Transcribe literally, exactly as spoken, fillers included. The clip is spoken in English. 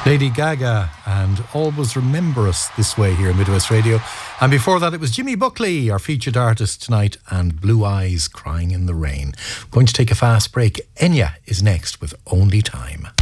Lady Gaga and Always Remember Us This Way here in Midwest Radio. And before that it was Jimmy Buckley, our featured artist tonight, and Blue Eyes Crying in the Rain. Going to take a fast break. Enya is next with Only Time.